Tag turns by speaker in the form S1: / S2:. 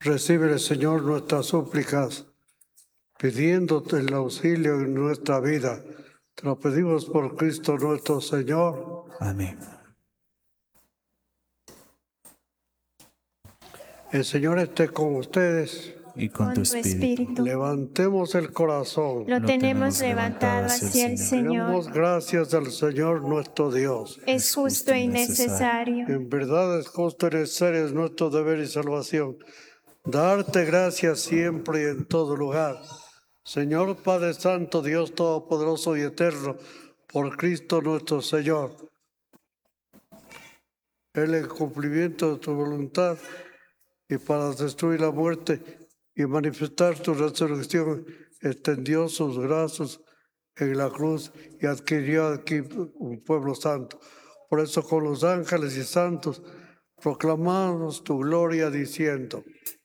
S1: Recibe, Señor, nuestras súplicas, pidiéndote el auxilio en nuestra vida. Te lo pedimos por Cristo nuestro Señor.
S2: Amén.
S1: El Señor esté con ustedes.
S2: Y con tu espíritu.
S1: Levantemos el corazón.
S3: Lo tenemos levantado hacia el Señor.
S1: Demos gracias al Señor nuestro Dios.
S3: Es justo y necesario.
S1: En verdad es justo y necesario, es nuestro deber y salvación. Darte gracias siempre y en todo lugar. Señor Padre Santo, Dios Todopoderoso y Eterno, por Cristo nuestro Señor. Él en cumplimiento de tu voluntad y para destruir la muerte y manifestar tu resurrección, extendió sus brazos en la cruz y adquirió aquí un pueblo santo. Por eso con los ángeles y santos proclamamos tu gloria diciendo: